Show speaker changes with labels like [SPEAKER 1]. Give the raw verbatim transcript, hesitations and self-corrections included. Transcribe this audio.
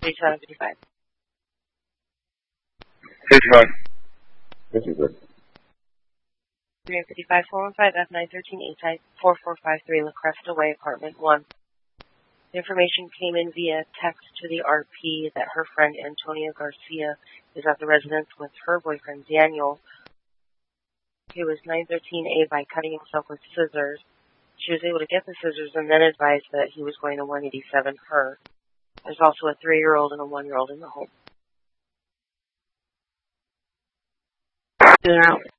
[SPEAKER 1] fifty-seven fifty-five.
[SPEAKER 2] fifty-five. fifty-six.
[SPEAKER 1] three fifty-five, four one five, F nine thirteen, A-Type, four four five three, La Cresta Way, Apartment one. The information came in via text to the R P that her friend Antonia Garcia is at the residence with her boyfriend Daniel, who was nine thirteen A by cutting himself with scissors. She was able to get the scissors and then advised that he was going to one eighty-seven her. There's also a three-year-old and a one-year-old in the home.
[SPEAKER 3] In and out.